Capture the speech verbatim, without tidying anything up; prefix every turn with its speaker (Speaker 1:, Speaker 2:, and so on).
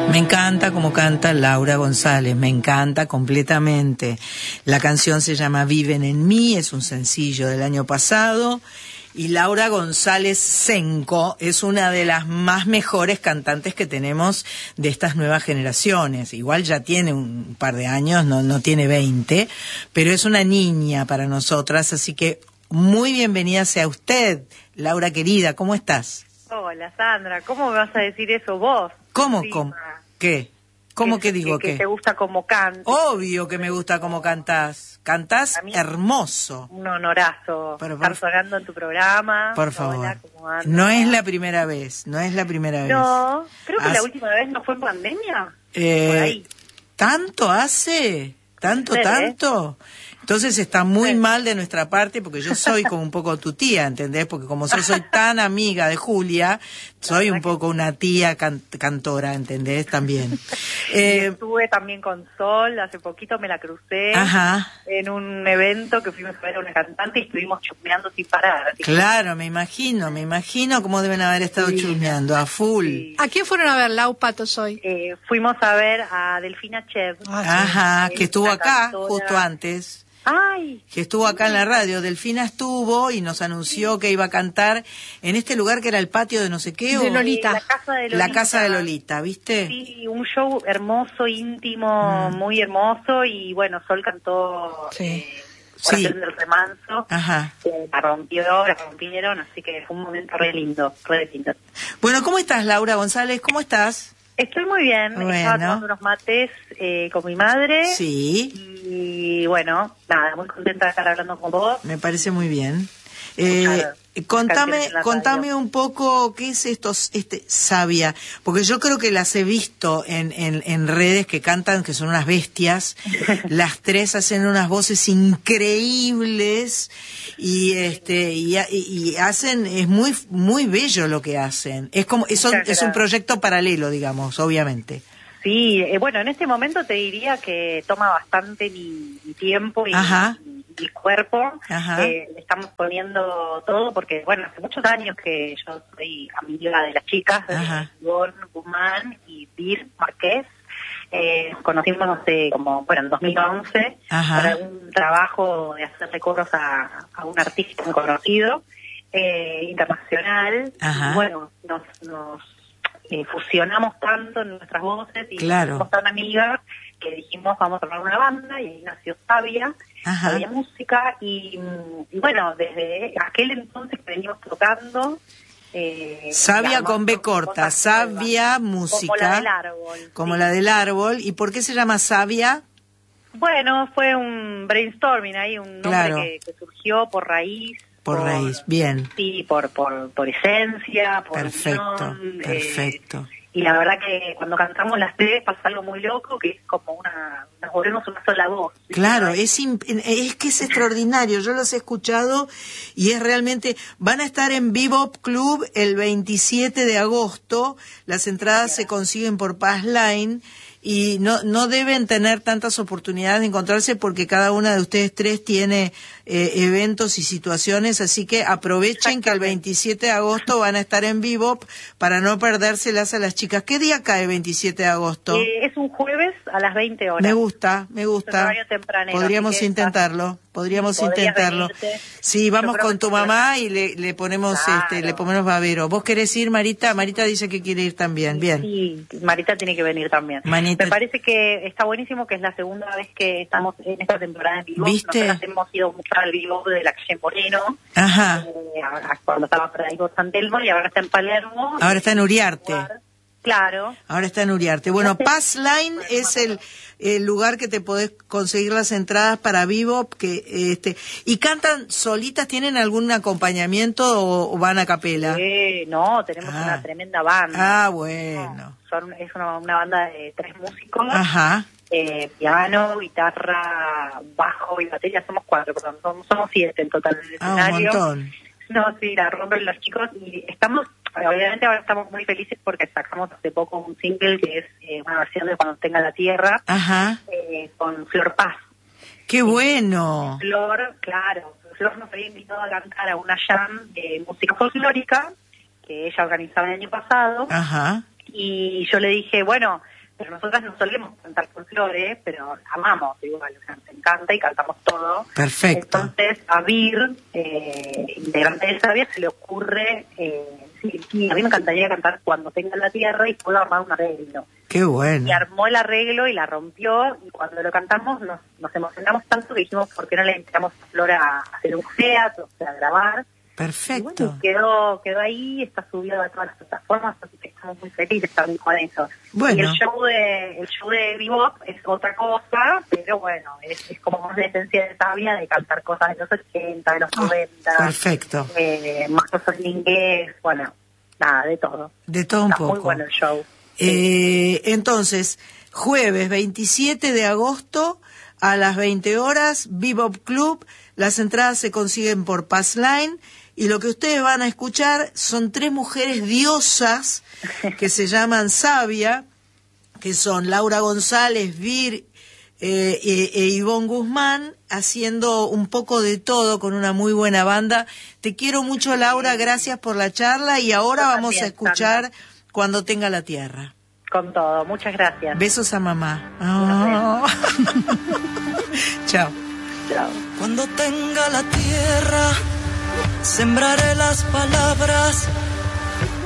Speaker 1: Me encanta como canta Laura González, me encanta completamente. La canción se llama Viven en mí, es un sencillo del año pasado. Y Laura González Senco es una de las más mejores cantantes que tenemos de estas nuevas generaciones. Igual ya tiene un par de años, no, no tiene veinte, pero es una niña para nosotras, así que muy bienvenida sea usted, Laura querida, ¿cómo estás?
Speaker 2: Hola Sandra, ¿cómo me vas a decir eso vos?
Speaker 1: ¿Cómo?
Speaker 2: Sí,
Speaker 1: ¿Cómo? ¿Qué? ¿Cómo que, que digo
Speaker 2: que,
Speaker 1: qué?
Speaker 2: Que te gusta como cantas.
Speaker 1: Obvio que me gusta cómo cantás. Cantás hermoso.
Speaker 2: Un honorazo
Speaker 1: Pero,
Speaker 2: estar
Speaker 1: por,
Speaker 2: sonando en tu programa.
Speaker 1: Por favor.
Speaker 2: Hola, ¿cómo andas?
Speaker 1: No es la primera vez, no es la primera vez.
Speaker 2: No, creo que
Speaker 1: As...
Speaker 2: la última vez no fue en pandemia.
Speaker 1: Eh,
Speaker 2: Por ahí.
Speaker 1: ¿Tanto hace? ¿Tanto, sí, tanto? ¿Eh? Entonces está muy sí. mal de nuestra parte, porque yo soy como un poco tu tía, ¿entendés? Porque como yo soy tan amiga de Julia, soy un poco una tía can cantora, ¿entendés? También.
Speaker 2: eh, estuve también con Sol, hace poquito me la crucé.
Speaker 1: Ajá.
Speaker 2: En un evento que fuimos a ver a una cantante y estuvimos chusmeando sin parar.
Speaker 1: Claro, me imagino, me imagino cómo deben haber estado sí. chusmeando, a full. Sí.
Speaker 3: ¿A quién fueron a ver, Lau, Patos, hoy?
Speaker 2: Eh, fuimos a ver a Delfina Chev.
Speaker 1: Ajá, que estuvo acá cantora. justo antes.
Speaker 2: Ay,
Speaker 1: que estuvo acá en la radio. Delfina estuvo y nos anunció que iba a cantar en este lugar que era el patio de no sé qué.
Speaker 3: De Lolita.
Speaker 2: La casa de Lolita.
Speaker 1: La casa de Lolita, ¿viste?
Speaker 2: Sí, un show hermoso, íntimo, mm. muy hermoso. Y bueno, Sol cantó
Speaker 1: sí.
Speaker 2: eh,
Speaker 1: sí.
Speaker 2: del remanso. Ajá. Eh, la rompió, la rompieron, así que fue un momento re lindo, re lindo.
Speaker 1: Bueno, ¿cómo estás, Laura González? ¿Cómo estás?
Speaker 2: Estoy muy bien,
Speaker 1: bueno.
Speaker 2: estaba tomando unos mates eh, con mi madre.
Speaker 1: Sí.
Speaker 2: Y bueno, nada, muy contenta de estar hablando con vos.
Speaker 1: Me parece muy bien. Eh, contame, contame un poco qué es esto, este Sabia, porque yo creo que las he visto en, en, en redes que cantan, que son unas bestias. Las tres hacen unas voces increíbles y este y, y hacen, es muy muy bello lo que hacen. Es como es, es un proyecto paralelo, digamos, obviamente.
Speaker 2: Sí, eh, bueno, en este momento te diría que toma bastante mi, mi tiempo y mi, mi cuerpo. Eh, le estamos poniendo todo porque, bueno, hace muchos años que yo soy amiga de las chicas, de Ivonne Guzmán y Bir Marqués. Eh, nos conocimos hace como, bueno, en dos mil once Ajá. para un trabajo de hacer recobros a, a un artista muy conocido, eh, internacional.
Speaker 1: Ajá.
Speaker 2: Y bueno, nos... nos Eh, fusionamos tanto en nuestras voces y
Speaker 1: claro.
Speaker 2: somos tan amigas que dijimos vamos a armar una banda y ahí nació Sabia, Sabia Música y, y bueno, desde aquel entonces que venimos tocando eh,
Speaker 1: Sabia con B corta, Sabia Música,
Speaker 2: como la del árbol,
Speaker 1: como
Speaker 2: sí.
Speaker 1: la del árbol. ¿Y por qué se llama Sabia?
Speaker 2: Bueno, fue un brainstorming ahí, un nombre
Speaker 1: claro.
Speaker 2: que, que surgió por raíz.
Speaker 1: Por, por raíz, bien.
Speaker 2: Sí, por por, por esencia, por
Speaker 1: perfecto,
Speaker 2: unión,
Speaker 1: perfecto.
Speaker 2: Eh, y la verdad que cuando cantamos las tres pasa algo muy loco, que es como una, nos volvemos una sola voz.
Speaker 1: Claro, es, es que es extraordinario, yo los he escuchado y es realmente, van a estar en Bebop Club el veintisiete de agosto, las entradas se consiguen por Pass Line. Y no no deben tener tantas oportunidades de encontrarse porque cada una de ustedes tres tiene eh, eventos y situaciones, así que aprovechen que el veintisiete de agosto van a estar en vivo para no perdérselas a las chicas. ¿Qué día cae veintisiete de agosto?
Speaker 2: Eh, es un jueves a las veinte horas.
Speaker 1: Me gusta, me gusta. Podríamos intentarlo, podríamos sí, intentarlo. Venirte. Sí, vamos con tu mamá y le, le ponemos claro. este le ponemos babero. ¿Vos querés ir, Marita? Marita dice que quiere ir también. Bien.
Speaker 2: Sí, Marita tiene que venir también.
Speaker 1: Manita.
Speaker 2: Me parece que está buenísimo que es la segunda vez que estamos en esta temporada en vivo.
Speaker 1: ¿Viste?
Speaker 2: Nosotros hemos ido mucho al vivo de la calle Moreno.
Speaker 1: Ajá.
Speaker 2: Eh, cuando estaba por ahí por San Telmo y ahora está en Palermo.
Speaker 1: Ahora está en Uriarte.
Speaker 2: Claro.
Speaker 1: Ahora está en Uriarte. Bueno, Pass Line es el, el lugar que te podés conseguir las entradas para vivo. Que este ¿Y cantan solitas? ¿Tienen algún acompañamiento o, o van a capela?
Speaker 2: Eh, no, tenemos ah. una tremenda banda.
Speaker 1: Ah, bueno.
Speaker 2: No, son, es una, una banda de tres músicos.
Speaker 1: Ajá.
Speaker 2: Eh, piano, guitarra, bajo y batería. Somos cuatro, perdón. Somos, somos siete en total en el
Speaker 1: ah,
Speaker 2: escenario.
Speaker 1: Un montón.
Speaker 2: No, sí, la rompen los chicos y estamos... Obviamente ahora estamos muy felices porque sacamos hace poco un single que es eh, una versión de Cuando tenga la tierra.
Speaker 1: Ajá.
Speaker 2: Eh, con Flor Paz.
Speaker 1: ¡Qué bueno!
Speaker 2: Flor, claro, Flor nos había invitado a cantar a una jam de música folclórica que ella organizaba el año pasado.
Speaker 1: Ajá.
Speaker 2: Y yo le dije, bueno, pero nosotras no solemos cantar folclore, pero amamos igual, o sea, nos encanta y cantamos todo.
Speaker 1: Perfecto.
Speaker 2: Entonces, a Vir, eh, integrante de Sabia, se le ocurre, eh, sí, sí, a mí me encantaría cantar Cuando tenga la tierra y puedo armar un arreglo.
Speaker 1: Qué bueno.
Speaker 2: Y armó el arreglo y la rompió, y cuando lo cantamos nos, nos emocionamos tanto que dijimos, ¿por qué no le invitamos a Flora a hacer un geat, o sea, a grabar?
Speaker 1: Perfecto.
Speaker 2: Y bueno, quedó, quedó ahí, está subido a todas las plataformas, así que estamos muy felices también con eso.
Speaker 1: Bueno.
Speaker 2: Y el show de el show de Bebop es otra cosa, pero bueno, es, es como más la esencia de Sabia, de cantar cosas de los ochenta, de los noventa.
Speaker 1: Perfecto.
Speaker 2: Eh, más cosas en inglés, bueno, nada, de todo.
Speaker 1: De todo un
Speaker 2: está
Speaker 1: poco.
Speaker 2: Muy bueno el show.
Speaker 1: Eh, entonces, jueves veintisiete de agosto a las veinte horas, Bebop Club. Las entradas se consiguen por Passline. Y lo que ustedes van a escuchar son tres mujeres diosas que se llaman Sabia, que son Laura González, Vir eh, e, e Ivonne Guzmán, haciendo un poco de todo con una muy buena banda. Te quiero mucho, Laura, gracias por la charla, y ahora vamos a escuchar Cuando tenga la tierra.
Speaker 2: Con todo, muchas gracias.
Speaker 1: Besos a mamá. Oh. Chao.
Speaker 2: Chao.
Speaker 4: Cuando tenga la tierra, sembraré las palabras